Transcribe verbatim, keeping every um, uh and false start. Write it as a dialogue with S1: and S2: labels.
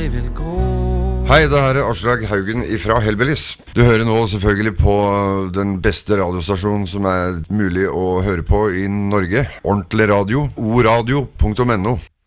S1: vil gro.
S2: Hei, det her er Aslak Haugen ifra Hellbillies. Du hører nå selvfølgelig på den beste radiostasjonen som er mulig å høre på i Norge. Ordentlig radio, oradio punktum no.